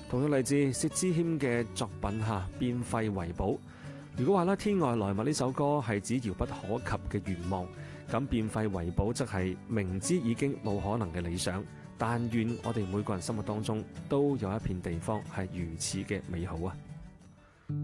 同樣嚟自薛之謙嘅作品下變廢為寶。如果話啦，天外來物呢首歌係指遙不可及嘅願望，咁變廢為寶則係明知已經冇可能嘅理想，但願我哋每個人心目當中都有一片地方係如此嘅美好啊！